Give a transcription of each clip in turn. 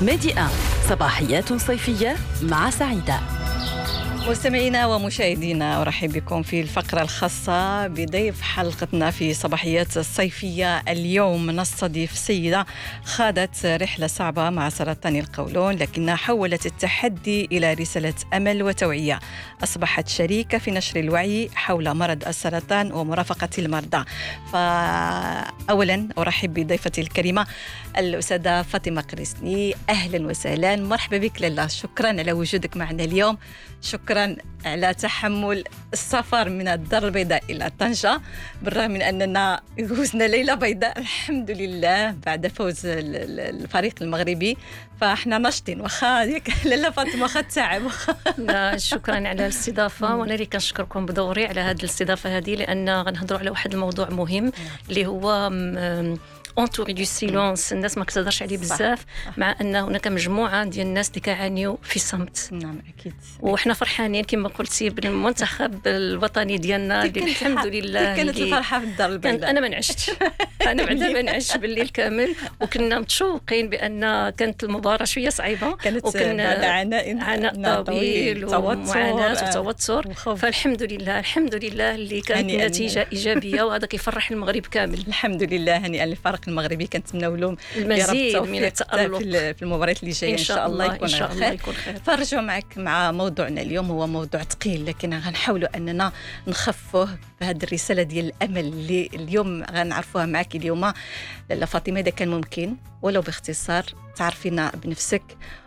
ميديا صباحيات صيفية مع سعيدة. مستمعينا ومشاهدينا، أرحب بكم في الفقرة الخاصة بضيف حلقتنا في صباحيات الصيفية. اليوم نستضيف سيدة خاضت رحلة صعبة مع سرطان القولون، لكنها حولت التحدي إلى رسالة أمل وتوعية. أصبحت شريكة في نشر الوعي حول مرض السرطان ومرافقة المرضى. فأولا أرحب بضيفتي الكريمة الأستاذة فاطمة قريسني. أهلا وسهلا، مرحبا بك لاله. شكرا على وجودك معنا اليوم، شكرا على تحمل السفر من الدار البيضاء إلى طنجة، بالرغم من أننا جوزنا ليلة بيضاء الحمد لله بعد فوز الفريق المغربي. فاحنا ناشطين واخا لاله فاطمه واخا التعب. لا شكرا على الاستضافه، وانا اللي كنشكركم بدوري على هذه الاستضافه هذه، لان غنهضروا على واحد الموضوع مهم اللي هو انتوري دو سيلونس. الناس ما كتهضرش عليه بزاف، مع ان هناك مجموعه ديال الناس اللي كيعانيو في الصمت. نعم اكيد. وحنا فرحانين كما قلتي بالمنتخب الوطني ديالنا اللي الحمد لله كانت الفرحه في الدار البيضاء. انا ما نعشتش، انا بعدا ما نعشتش بالليل كامل، وكنا متشوقين بان كانت المباراه شويه صعيبه، وكنا عناء طويل ومعاناه وتوتر. فالحمد لله الحمد لله اللي كانت النتيجه ايجابيه، وهذا كيفرح المغرب كامل. الحمد لله. هنيئا للفريق المغربي، كنتمناو لهم المزيد من التألق في المباريات اللي جايه ان شاء الله يكون خير. فرجعوا معك مع موضوعنا اليوم. هو موضوع ثقيل، لكن غنحاولوا اننا نخفوه بهذه الرساله ديال الامل اللي اليوم غنعرفوها معك اليوم. لاله فاطمه، اذا كان ممكن ولو باختصار تعرفينا بنفسك،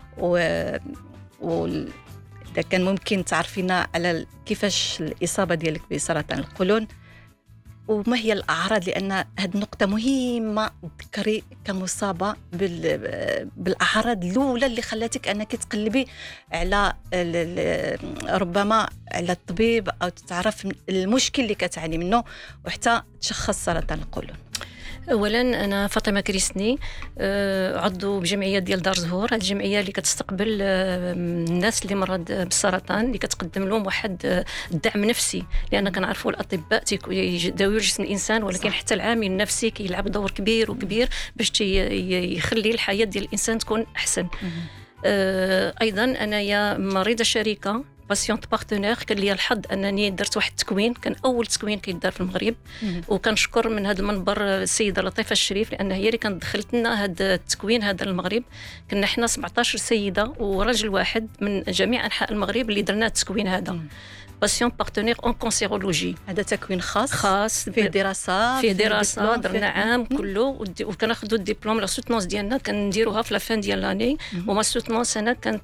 اذا كان ممكن تعرفينا على كيفاش الاصابه ديالك بسرطان القولون وما هي الأعراض، لأن هذه النقطة مهمة. تذكري كمصابة بالأعراض الأولى اللي خلاتك أنك تقلبي على ربما على الطبيب أو تعرف المشكل اللي كتعاني منه وحتى تشخص سرطان القولون. اولا انا فاطمه كريسني، عضو بجمعيه ديال دار زهور. هذه الجمعيه اللي كتستقبل الناس اللي مرض بالسرطان، اللي كتقدم لهم واحد الدعم نفسي، لان كنعرفوا الاطباء يداويو جسم الانسان، ولكن حتى العامل النفسي كيلعب دور كبير باش يخلي الحياه ديال الانسان تكون احسن. ايضا انايا مريضه شريكه باسيونت بارتنير. كان لي الحظ انني درت واحد التكوين، كان اول تكوين كيدار في المغرب، وكنشكر من هذا المنبر السيده لطيفه الشريف، لان هي اللي كانت دخلت لنا هذا التكوين هذا المغرب. كنا حنا 17 سيده ورجل واحد من جميع انحاء المغرب اللي درنا التكوين هذا. باسيون بارتنير اون كونسيرولوجي. هذا تكوين خاص فيه دراسه درنا عام كله، وكناخذوا الدبلوم. لا سوتونس ديالنا كنديروها في لافان ديال لاني، وما سوتونس انا كانت